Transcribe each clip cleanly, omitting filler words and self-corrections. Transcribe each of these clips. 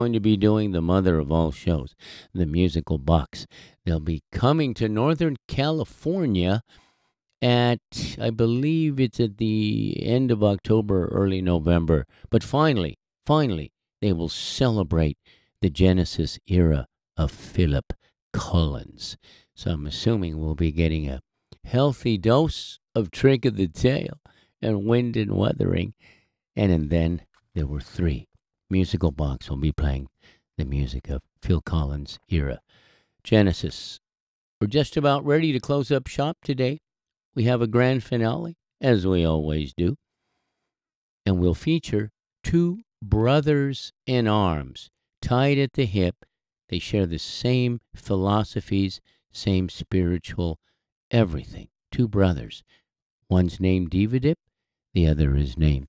going to be doing the mother of all shows, the Musical Box. They'll be coming to Northern California at, I believe it's at the end of October, early November. But finally, they will celebrate the Genesis era of Philip Collins. So I'm assuming we'll be getting a healthy dose of Trick of the Tail and Wind and Wuthering. And then there were three. Musical Box will be playing the music of Phil Collins era. Genesis. We're just about ready to close up shop today. We have a grand finale, as we always do. And we'll feature two brothers in arms, tied at the hip. They share the same philosophies, same spiritual everything. Two brothers. One's named Devadip, the other is named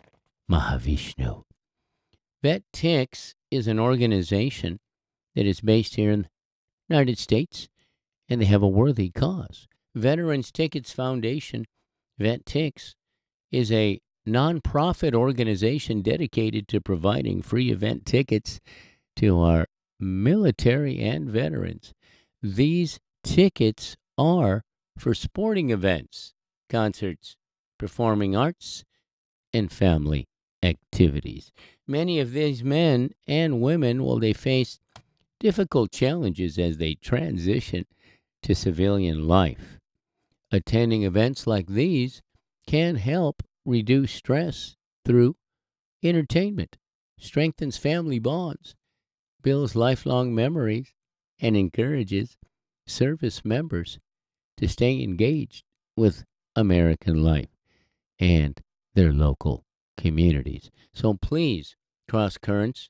Mahavishnu. Vet Tix is an organization that is based here in the United States, and they have a worthy cause. Veterans Tickets Foundation, Vet Tix, is a nonprofit organization dedicated to providing free event tickets to our military and veterans. These tickets are for sporting events, concerts, performing arts, and family activities. Many of these men and women, well, they face difficult challenges as they transition to civilian life. Attending events like these can help reduce stress through entertainment, strengthens family bonds, builds lifelong memories, and encourages service members to stay engaged with American life and their local communities. So please, Cross Currents,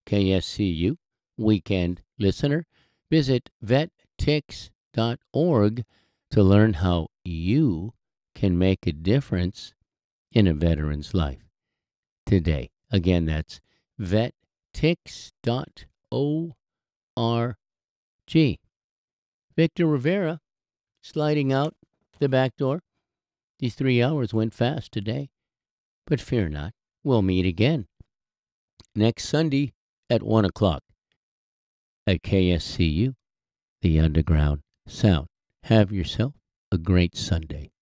KSCU, weekend listener, visit vettix.org to learn how you can make a difference in a veteran's life today. Again, that's vettix.org. Victor Rivera sliding out the back door. These 3 hours went fast today, but fear not, we'll meet again next Sunday at 1 o'clock at KSCU, the Underground Sound. Have yourself a great Sunday.